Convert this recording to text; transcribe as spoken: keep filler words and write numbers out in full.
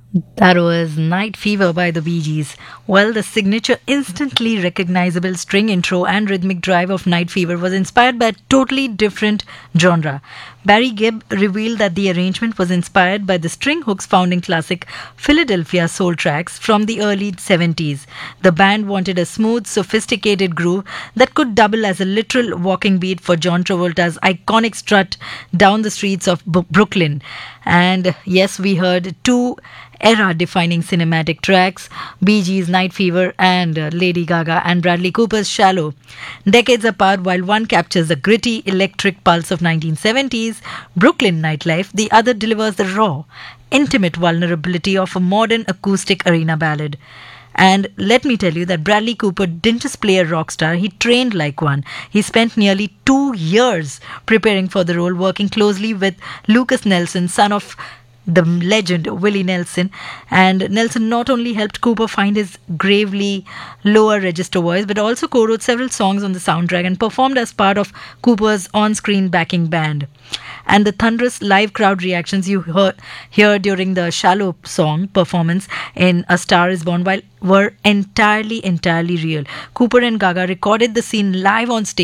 That was Night Fever by the Bee Gees. Well, the signature, instantly recognizable string intro and rhythmic drive of Night Fever was inspired by a totally different genre. Barry Gibb revealed that the arrangement was inspired by the string hooks found in classic Philadelphia soul tracks from the early seventies. The band wanted a smooth, sophisticated groove that could double as a literal walking beat for John Travolta's iconic strut down the streets of Bu- Brooklyn. And yes, we heard two era defining cinematic tracks, Bee Gees' Night Fever and uh, Lady Gaga and Bradley Cooper's Shallow. Decades apart, while one captures the gritty electric pulse of nineteen seventies Brooklyn nightlife, the other delivers the raw, intimate vulnerability of a modern acoustic arena ballad. And let me tell you that Bradley Cooper didn't just play a rock star, he trained like one. He spent nearly two years preparing for the role, working closely with Lucas Nelson, son of the legend Willie Nelson. And Nelson not only helped Cooper find his gravely lower register voice, but also co wrote several songs on the soundtrack and performed as part of Cooper's on screen backing band. And the thunderous live crowd reactions you hear, hear during the Shallow song performance in A Star Is Born while were entirely, entirely real. Cooper and Gaga recorded the scene live on stage